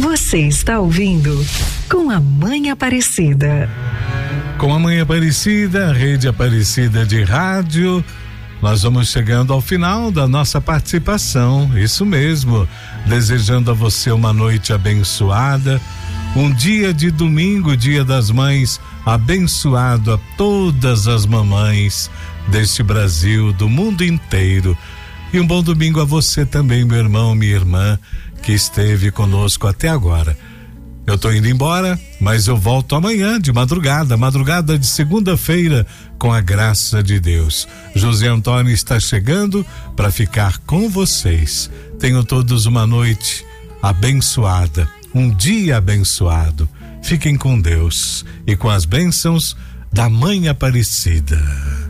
Você está ouvindo Com a Mãe Aparecida. Com a Mãe Aparecida, Rede Aparecida de Rádio, nós vamos chegando ao final da nossa participação, isso mesmo, desejando a você uma noite abençoada, um dia de domingo, Dia das Mães, abençoado a todas as mamães deste Brasil, do mundo inteiro. E um bom domingo a você também, meu irmão, minha irmã, que esteve conosco até agora. Eu tô indo embora, mas eu volto amanhã de madrugada de segunda-feira, com a graça de Deus. José Antônio está chegando para ficar com vocês. Tenham todos uma noite abençoada, um dia abençoado. Fiquem com Deus e com as bênçãos da Mãe Aparecida.